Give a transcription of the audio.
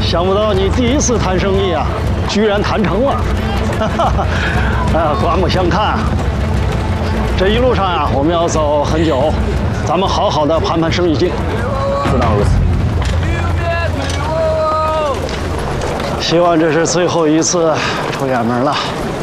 想不到你第一次谈生意啊，居然谈成了，刮目相看。这一路上啊，我们要走很久，咱们好好的盘盘生意经。 自当如此。 希望这是最后一次出远门了。